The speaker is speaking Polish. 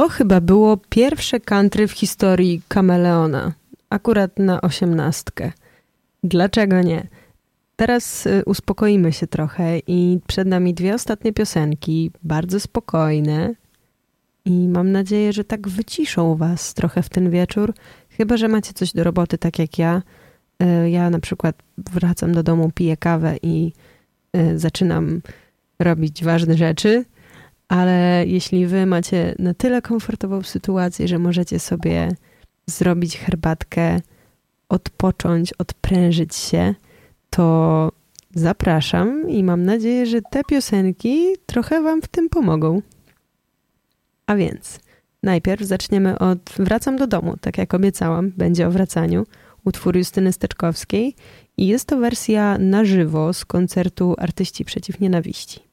To chyba było pierwsze country w historii Kameleona. Akurat na 18. Dlaczego nie? Teraz uspokoimy się trochę i przed nami 2 ostatnie piosenki, bardzo spokojne. I mam nadzieję, że tak wyciszą was trochę w ten wieczór. Chyba że macie coś do roboty, tak jak ja. Ja na przykład wracam do domu, piję kawę i zaczynam robić ważne rzeczy. Ale jeśli wy macie na tyle komfortową sytuację, że możecie sobie zrobić herbatkę, odpocząć, odprężyć się, to zapraszam i mam nadzieję, że te piosenki trochę wam w tym pomogą. A więc najpierw zaczniemy od Wracam do domu, tak jak obiecałam, będzie o wracaniu, utwór Justyny Steczkowskiej i jest to wersja na żywo z koncertu Artyści Przeciw Nienawiści.